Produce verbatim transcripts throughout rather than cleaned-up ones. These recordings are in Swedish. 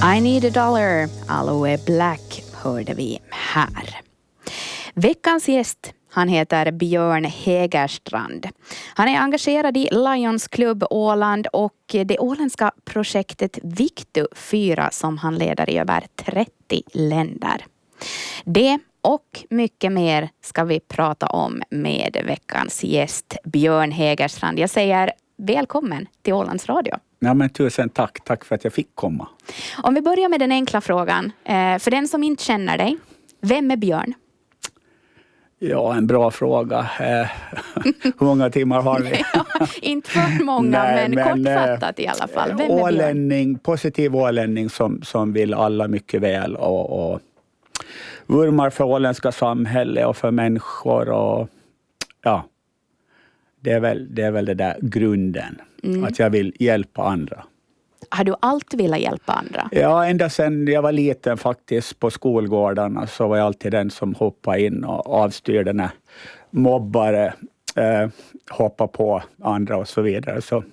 I need a dollar, Aloe Black hörde vi här. Veckans gäst, han heter Björn Hägerstrand. Han är engagerad i Lions Club Åland och det åländska projektet Victu fyra som han leder i över trettio länder. Det och mycket mer ska vi prata om med veckans gäst Björn Hägerstrand. Jag säger välkommen till Ålands Radio. Ja, men tusen tack. Tack för att jag fick komma. Om vi börjar med den enkla frågan. För den som inte känner dig, vem är Björn? Ja, en bra fråga. Hur många timmar har vi? Ja, inte för många, Nej, men, men kortfattat i alla fall. Vem är ålänning, positiv ålänning som, som vill alla mycket väl och, och vurmar för åländska samhälle och för människor. Och, ja, det är väl det, är väl det där grunden. Mm. Att jag vill hjälpa andra. Har du alltid velat hjälpa andra? Ja, ända sedan jag var liten faktiskt på skolgårdarna så var jag alltid den som hoppade in och avstyrde när mobbare eh, hoppade på andra och så vidare. Så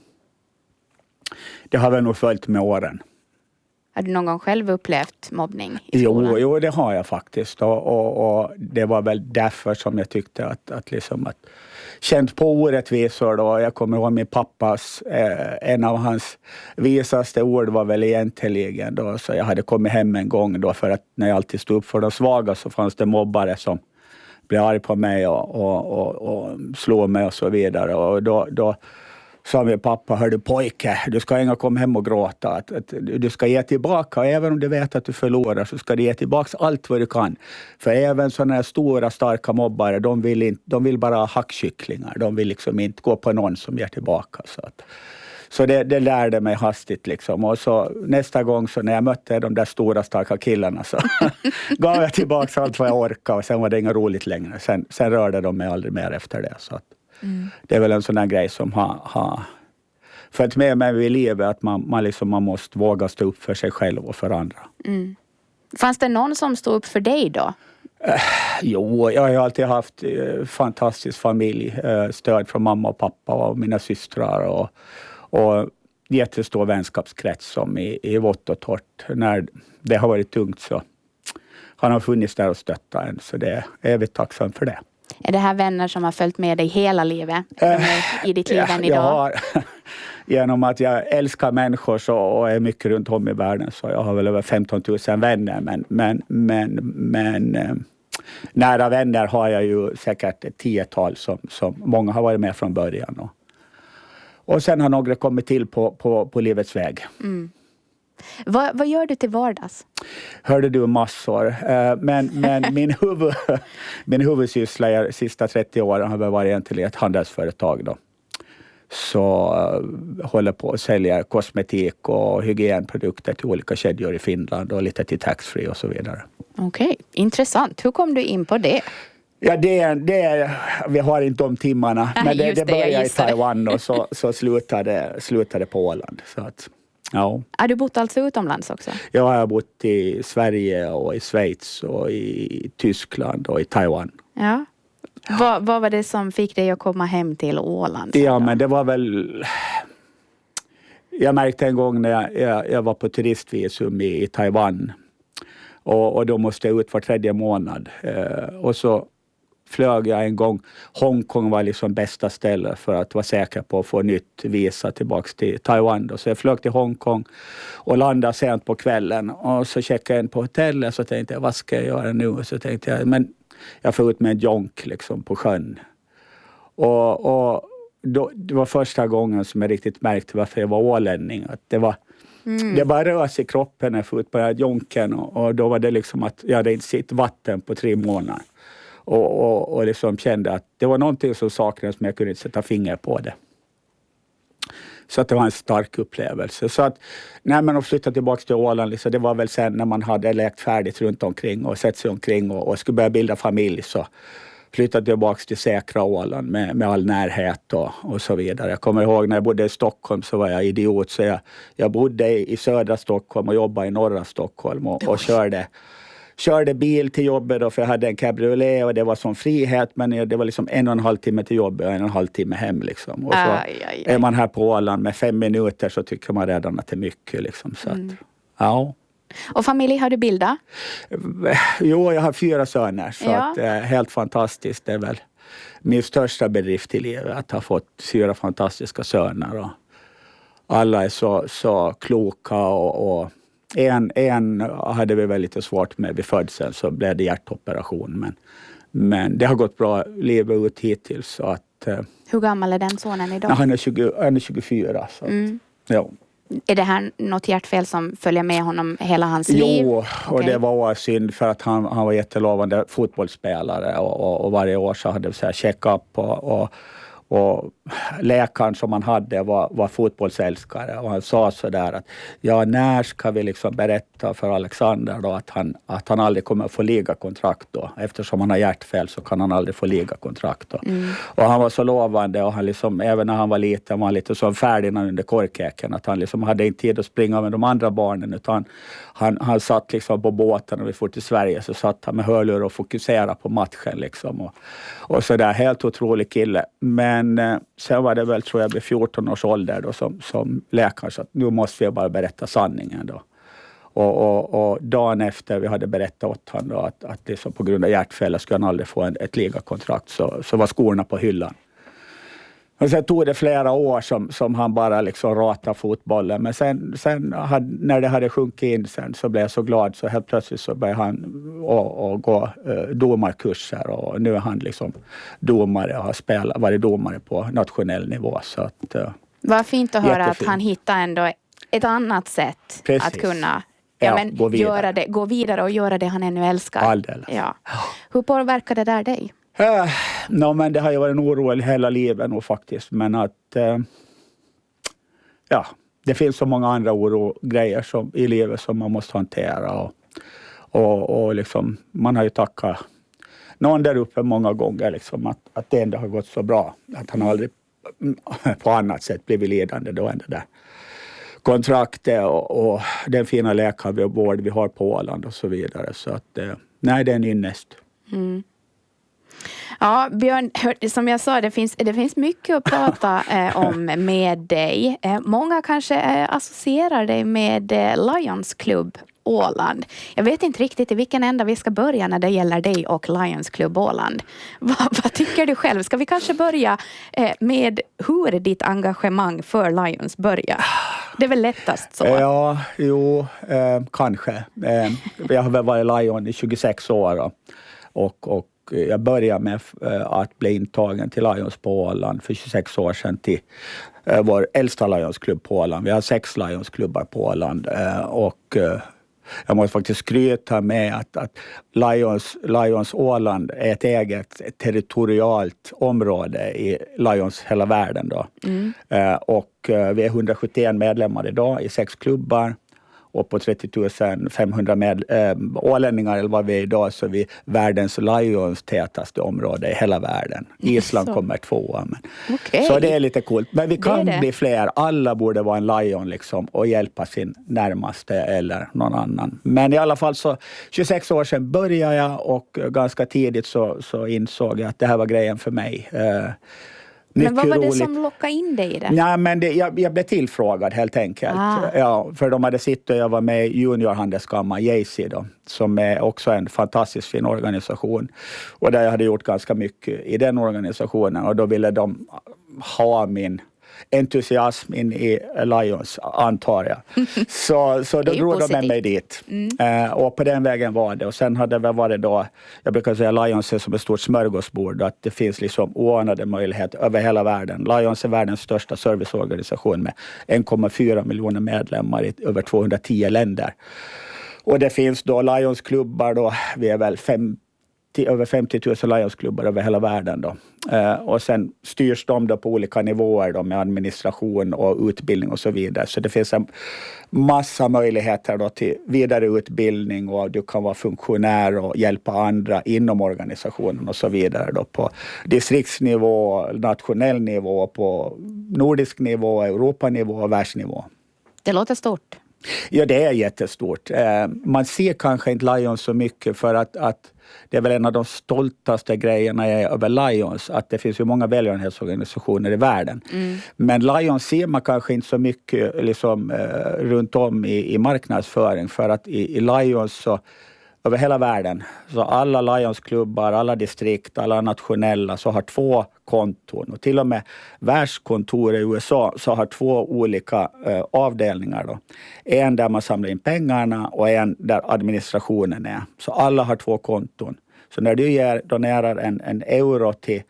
det har väl nog följt med åren. Har du någon gång själv upplevt mobbning i skolan? Jo, jo det har jag faktiskt. Och, och, och det var väl därför som jag tyckte att, att liksom att känt på orättvisor då. Jag kommer ihåg min pappas, eh, en av hans visaste ord var väl egentligen då. Så jag hade kommit hem en gång då för att när jag alltid stod upp för de svaga så fanns det mobbare som blev arg på mig och, och, och, och slog mig och så vidare. Och då, då sa min pappa, hör du pojke, du ska inte komma hem och gråta. Att, att, du ska ge tillbaka, även om du vet att du förlorar så ska du ge tillbaka allt vad du kan. För även sådana här stora, starka mobbare, de vill, inte, de vill bara ha hackkycklingar. De vill liksom inte gå på någon som ger tillbaka. Så, att, så det, det lärde mig hastigt liksom. Och så nästa gång så när jag mötte de där stora, starka killarna så gav jag tillbaka allt vad jag orkade. Och sen var det inget roligt längre. Sen, sen rörde de mig aldrig mer efter det. Så att, Mm. det är väl en sån där grej som har, har följt med mig i livet att man, man, liksom, man måste våga stå upp för sig själv och för andra. Mm. Fanns det någon som stod upp för dig då? Uh, jo, jag har alltid haft uh, fantastisk familj. Uh, stöd från mamma och pappa och mina systrar och, och jättestor vänskapskrets som i, i vått och torrt. När det har varit tungt så har han funnits där och stöttat en. Så det är vi tacksam för det. Är det här vänner som har följt med dig hela livet? Äh, I ditt liv ja, än idag? Jag har, genom att jag älskar människor så, och är mycket runt om i världen så jag har väl över femton tusen vänner. Men, men, men, men äh, nära vänner har jag ju säkert ett tiotal som, som många har varit med från början. Och, och sen har några kommit till på, på, på livets väg. Mm. Vad, vad gör du till vardags? Hörde du massor. Men, men min, huvud, min huvudsyssla de sista trettio åren har varit egentligen ett handelsföretag då. Så uh, håller på att sälja kosmetik och hygienprodukter till olika kedjor i Finland och lite till taxfree och så vidare. Okej, okay. Intressant. Hur kom du in på det? Ja, det, det, vi har inte de timmarna. Men det, det började i Taiwan och så, så slutade, slutade på Åland. Så att... Ja. Har du bott alltså utomlands också? Jag har bott i Sverige och i Schweiz och i Tyskland och i Taiwan. Ja. Ja. Vad, vad var det som fick dig att komma hem till Åland? Ja, men det var väl... Jag märkte en gång när jag, jag, jag var på turistvisum i, i Taiwan. Och, och då måste jag ut var tredje månad. Eh, och så flög jag en gång. Hongkong var liksom bästa stället för att vara säker på att få nytt visa tillbaka till Taiwan. Då. Så jag flög till Hongkong och landade sent på kvällen. Och så checkade jag in på hotellet så tänkte jag, vad ska jag göra nu? Och så tänkte jag, men jag får ut med en jonk liksom på sjön. Och, och då, det var första gången som jag riktigt märkte varför jag var ålänning. Att det var... Mm. Det bara rös i kroppen när jag får ut på den här jonken. Och, och då var det liksom att jag hade inte sitt vatten på tre månader. Och, och, och liksom kände att det var någonting som saknades men jag kunde inte sätta finger på det. Så att det var en stark upplevelse. Så att när man flyttade tillbaka till Åland, liksom, det var väl sen när man hade läkt färdigt runt omkring och sett sig omkring och, och skulle börja bilda familj så flyttade tillbaka till säkra Åland med, med all närhet och, och så vidare. Jag kommer ihåg när jag bodde i Stockholm så var jag idiot så jag, jag bodde i, i södra Stockholm och jobbade i norra Stockholm och, och körde Körde bil till jobbet då, för jag hade en cabriolet och det var som frihet men det var liksom en och en halv timme till jobbet och en och en halv timme hem liksom. Och så aj, aj, aj. Är man här på Åland med fem minuter så tycker man redan att det är mycket liksom. Så att, mm. ja. Och familj har du bildat? Jo, jag har fyra söner, så Ja. att, eh, helt fantastiskt. Det är väl min största bedrift i livet att ha fått fyra fantastiska söner. Och alla är så, så kloka och, och en, en hade vi väl lite svårt med vid födseln, så blev det hjärtoperation. Men, men det har gått bra livet ut hittills. Så att, eh, Hur gammal är den sonen idag? han, är tjugo, han är tjugofyra. Så att, Mm. ja. Är det här något hjärtfel som följer med honom hela hans liv? Jo, och Okej. det var synd för att han, han var jättelovande fotbollsspelare och, och, och varje år så hade vi så här check-up och, och, och läkaren som han hade var, var fotbollsälskare och han sa så där att ja, när ska vi liksom berätta för Alexander då att han, att han aldrig kommer att få ligakontrakt då, eftersom han har hjärtfel så kan han aldrig få ligakontrakt då. Mm. Och han var så lovande och han liksom, även när han var liten var han lite så Ferdinand under korkäken, att han liksom hade inte tid att springa med de andra barnen, utan han, han satt liksom på båten när vi får till Sverige, så satt han med hörlurar och fokuserade på matchen liksom och, och så där, helt otrolig kille. Men eh, sen var det väl, tror jag, vid fjorton års ålder då, som, som läkaren sa att nu måste vi bara berätta sanningen då. Och, och, och dagen efter vi hade berättat åt honom då, att, att liksom på grund av hjärtfel skulle han aldrig få en, ett ligakontrakt, så, så var skorna på hyllan. Och sen tog det flera år som, som han bara liksom ratade fotbollen. Men sen, sen hade, när det hade sjunkit in sen, så blev jag så glad, så helt plötsligt så började han och, och gå eh, domarkurser, och nu är han liksom domare och har spelat, varit domare på nationell nivå. Så att, eh, vad fint att höra jättefint. att han hittar ändå ett annat sätt. Precis. Att kunna ja, Ja, men, gå vidare. göra det, gå vidare och göra det han ännu älskar. Alldeles. Ja. Hur påverkar det där dig? Uh, no, men det har ju varit en oro hela livet nog faktiskt. Men att uh, ja, det finns så många andra oro-grejer som, i livet som man måste hantera. Och, och, och liksom, man har ju tackat någon där uppe många gånger liksom, att, att det ändå har gått så bra. Att han aldrig på annat sätt blivit lidande då än det där kontraktet och, och den fina läkarvård vi har på Åland och så vidare. Så att uh, nej, det är en ynnest. Mm. Ja, Björn, som jag sa, det finns, det finns mycket att prata eh, om med dig. Eh, många kanske eh, associerar dig med eh, Lions Club Åland. Jag vet inte riktigt i vilken ända vi ska börja när det gäller dig och Lions Club Åland. Va, vad tycker du själv? Ska vi kanske börja eh, med hur ditt engagemang för Lions börjar? Det är väl lättast så? Ja, jo, eh, kanske. Eh, jag har väl varit Lion i tjugosex år då. och, och jag började med att bli intagen till Lions på Åland för tjugosex år sedan till vår äldsta Lions-klubb på Åland. Vi har sex Lions-klubbar på Åland och jag måste faktiskt skryta med att, att Lions, Lions Åland är ett eget territorialt område i Lions hela världen då. Mm. Och vi är hundrasjuttioen medlemmar idag i sex klubbar. Och på trettio tusen femhundra med, äh, ålänningar eller vad vi är idag, så är vi världens Lions tätaste område i hela världen. Island så. kommer tvåa. Men. Okay. Så det är lite coolt. Men vi kan det det. bli fler. Alla borde vara en Lion liksom, och hjälpa sin närmaste eller någon annan. Men i alla fall så tjugosex år sedan började jag och ganska tidigt så, så insåg jag att det här var grejen för mig. Uh, Men vad var det roligt. som lockade in dig i det? Nej, men det, jag, jag blev tillfrågad helt enkelt. Ah. Ja, för de hade sitt och jag var med i juniorhandelskammaren J C då, som är också en fantastiskt fin organisation. Och där jag hade gjort ganska mycket i den organisationen. Och då ville de ha min entusiasm in i Lions, antar jag. Så, så då drog de med mig dit. Mm. Uh, och på den vägen var det. Och sen hade det varit då, jag brukar säga Lions är som ett stort smörgåsbord. Att det finns liksom oanade möjligheter över hela världen. Lions är världens största serviceorganisation med en komma fyra miljoner medlemmar i över tvåhundratio länder. Och det finns då Lions-klubbar då, vi är väl fem till över femtio tusen Lions-klubbar över hela världen då. Eh, och sen styrs de då på olika nivåer då, med administration och utbildning och så vidare. Så det finns en massa möjligheter då till vidareutbildning, och du kan vara funktionär och hjälpa andra inom organisationen och så vidare då, på distriktsnivå, nationell nivå, på nordisk nivå, Europanivå och världsnivå. Det låter stort. Ja, det är jättestort. Eh, man ser kanske inte Lions så mycket för att, att det är väl en av de stoltaste grejerna över Lions, att det finns ju många välgörenhetsorganisationer i världen. Mm. Men Lions ser man kanske inte så mycket liksom, eh, runt om i, i marknadsföring, för att i, i Lions så över hela världen, så alla Lions-klubbar, alla distrikt, alla nationella så har två konton. Och till och med världskontor i U S A så har två olika eh, avdelningar. Då. En där man samlar in pengarna och en där administrationen är. Så alla har två konton. Så när du ger, donerar en, en euro till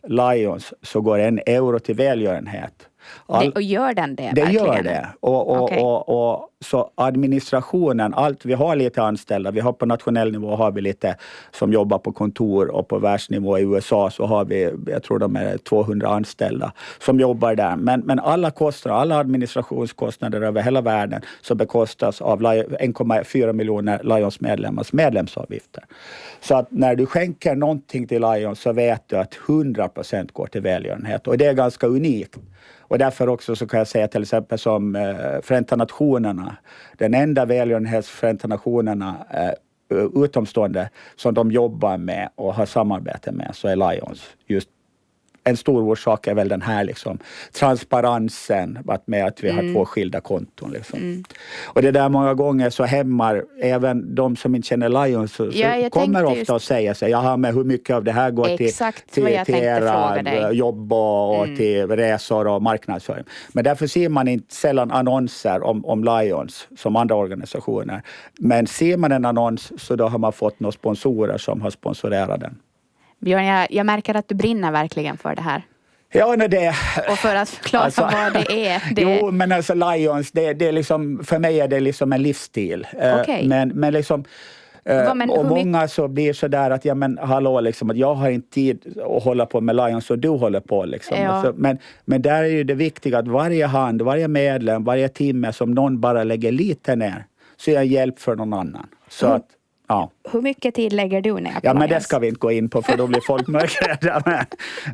Lions så går en euro till välgörenhet. All, det, och gör den det? Det verkligen? Gör det. Och, och, okay. och, och, och, så administrationen, allt, vi har lite anställda. Vi har på nationell nivå har vi lite som jobbar på kontor, och på världsnivå i U S A så har vi, jag tror de är tvåhundra anställda som jobbar där. Men, men alla kostnader, alla administrationskostnader över hela världen så bekostas av en komma fyra miljoner Lions medlemmars medlemsavgifter. Så att när du skänker någonting till Lions så vet du att hundra procent går till välgörenhet, och det är ganska unikt. Och därför också så kan jag säga till exempel som eh, Förenta Nationerna, den enda välgörenhets Förenta Nationerna eh, utomstående som de jobbar med och har samarbete med, så är Lions. Just en stor orsak är väl den här liksom, transparensen med att vi mm. har två skilda konton. Liksom. Mm. Och det där många gånger så hämmar även de som inte känner Lions, så, ja, så kommer ofta just att säga sig, jaha, men hur mycket av det här går Exakt till, till, till era jobb och, och mm. till resor och marknadsföring. Men därför ser man inte sällan annonser om, om Lions som andra organisationer. Men ser man en annons så då har man fått några sponsorer som har sponsorerat den. Björn, jag, jag märker att du brinner verkligen för det här. Ja, nej, det... Och för att förklara alltså, vad det är. Det... Jo, men alltså Lions, det, det är liksom, för mig är det liksom en livsstil. Okay. Men, men liksom... Va, men och många mycket... så blir så där att, ja men hallå liksom, att jag har inte tid att hålla på med Lions och du håller på liksom. Ja. Alltså, men, men där är ju det viktiga att varje hand, varje medlem, varje timme som någon bara lägger lite ner, så är jag hjälp för någon annan. Så mm. att ja. Hur mycket tid lägger du ner på Ja, men Lions? det ska vi inte gå in på, för då blir folk mörkrädda. men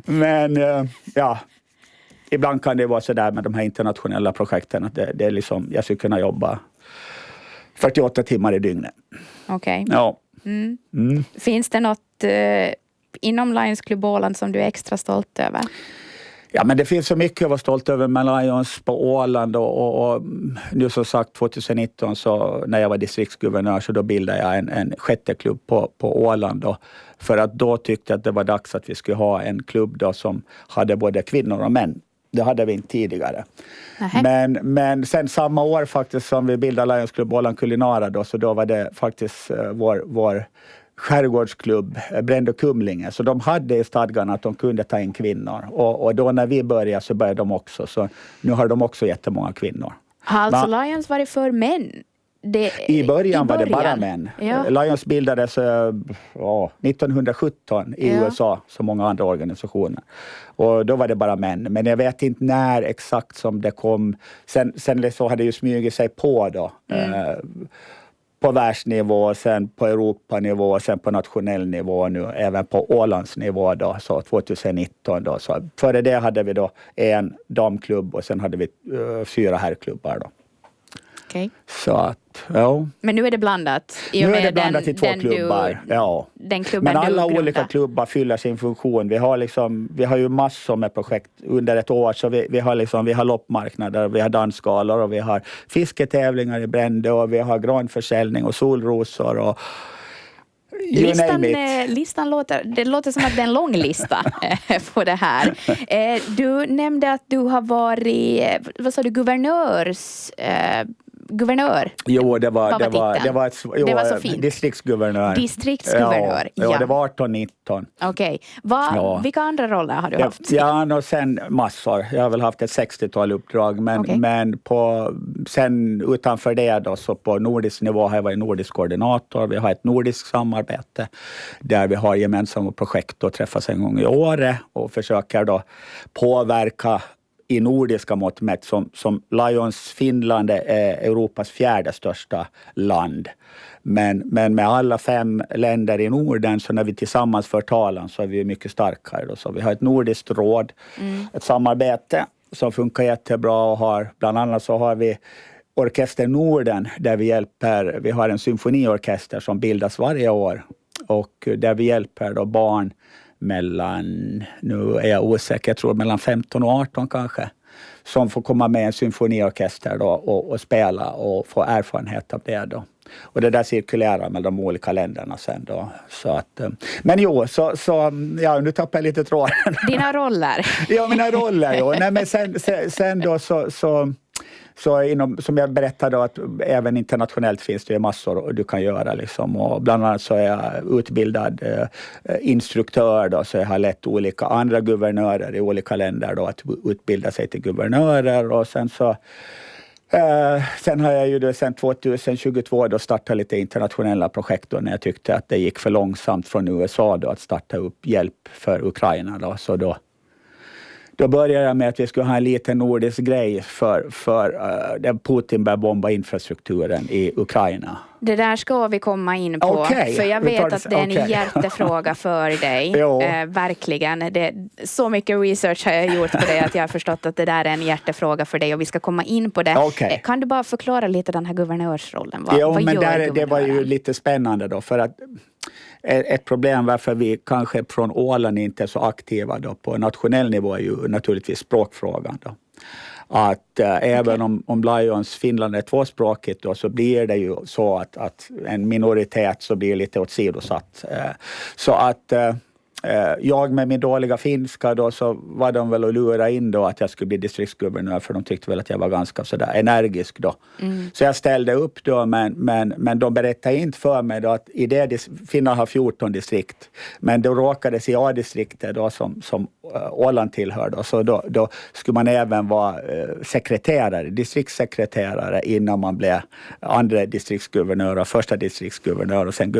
men ja, ibland kan det vara så där med de här internationella projekten att det, det är liksom, jag skulle kunna jobba fyrtioåtta timmar i dygnet. Okej. Okay. Ja. Mm. Mm. Finns det något eh, inom Lions Club Åland som du är extra stolt över? Ja, men det finns så mycket att vara stolt över med Lions på Åland, och, och, och nu som sagt tjugonitton så när jag var distriktsguvernör så då bildade jag en, en sjätte klubb på, på Åland då, för att då tyckte jag att det var dags att vi skulle ha en klubb då som hade både kvinnor och män. Det hade vi inte tidigare. Men, men sen samma år faktiskt som vi bildade Lions Club Åland Kulinara då, så då var det faktiskt uh, vår, vår skärgårdsklubb Bränd och Kumlinge. Så de hade i stadgarna att de kunde ta in kvinnor. Och, och då när vi började så började de också. Så nu har de också jättemånga kvinnor. Har alltså Men, Lions varit för män? Det, I, början i början var det bara män. Ja. Lions bildades ja, nittonhundrasjutton i ja. U S A som många andra organisationer. Och då var det bara män. Men jag vet inte när exakt som det kom. Sen, sen så hade det ju smugit sig på då. Mm. Eh, på världsnivå, sen på Europanivå, sen på nationell nivå nu, även på Ålandsnivå då, så tjugonitton då. Så före det hade vi då en damklubb och sen hade vi uh, fyra herrklubbar då. Okay. Så att, ja. Men nu är det blandat. I och nu med är det blandat den, i två klubbar. Du, ja. Den klubben Men alla du olika klubbar fyller sin funktion. Vi har, liksom, vi har ju massor med projekt under ett år. Så vi, vi, har, liksom, vi har loppmarknader, vi har dansskalor och vi har fisketävlingar i Brände och vi har granförsäljning och solrosor och Listan, listan låter, det låter som att det är en lång lista på det här. Du nämnde att du har varit, vad sa du, guvernörs... Guvernör. Jo, det var, det var, det var, ett, jo, det var så fint. Distriktsguvernör. Distriktsguvernör, ja. Ja, det var arton nitton. Okej. Okay. Ja. Vilka andra roller har du ja, haft? Ja, och sen massor. Jag har väl haft ett sextiotal uppdrag. Men, okay. men på, sen utanför det då, så på nordisk nivå har jag varit nordisk koordinator. Vi har ett nordiskt samarbete där vi har gemensamma projekt och träffas en gång i året och försöker då påverka i nordiska mått mätt som, som Lions Finland är Europas fjärde största land. Men, men med alla fem länder i Norden så när vi tillsammans för talan så är vi mycket starkare. Då. Så vi har ett nordiskt råd, mm. ett samarbete som funkar jättebra och har, bland annat så har vi Orkester Norden där vi hjälper, vi har en symfoniorkester som bildas varje år. och där vi hjälper då barn mellan, nu är jag osäker, jag tror mellan femton och arton kanske, som får komma med en symfoniorkester då och, och spela och få erfarenhet av det då. Och det där cirkulerar med de olika länderna sen då. Så att, men jo, så, så ja, nu tappar jag lite tråden. Dina roller. Ja, mina roller, jo. Nej, men sen, sen, sen då så... så Så inom, som jag berättade, att även internationellt finns det massor du kan göra. Liksom. Och bland annat så är jag utbildad eh, instruktör, då, så jag har lett olika andra guvernörer i olika länder då, att utbilda sig till guvernörer. Och sen så eh, sen har jag ju då, sen tjugohundratjugotvå då startat lite internationella projekt då, när jag tyckte att det gick för långsamt från U S A då, att starta upp hjälp för Ukraina. Då. Så då Då började jag med att vi skulle ha en liten nordisk grej för, för uh, där Putin började bomba infrastrukturen i Ukraina. Det där ska vi komma in på, Okay. för jag vet att det är en okay. hjärtefråga för dig. eh, verkligen. Det, så mycket research har jag gjort på det att jag har förstått att det där är en hjärtefråga för dig och vi ska komma in på det. Okay. Eh, kan du bara förklara lite den här guvernörsrollen? Vad, jo, vad men gör där, det var ju lite spännande då, för att ett problem varför vi kanske från Åland inte är så aktiva då på nationell nivå är ju naturligtvis språkfrågan då. Att äh, okay. även om, om Lions Finland är tvåspråkigt då, så blir det ju så att, att en minoritet så blir lite åsidosatt. Äh, så att äh, jag med min dåliga finska då, så var de väl att lura in då att jag skulle bli distriktsguvernör, för de tyckte väl att jag var ganska sådär energisk då. Mm. Så jag ställde upp då, men, men, men de berättade inte för mig då att i det, Finland har fjorton distrikt, men då råkades i A-distriktet då som, som Åland tillhör då, så då, då skulle man även vara sekreterare, distriktssekreterare innan man blev andra distriktsguvernör och första distriktsguvernör och sen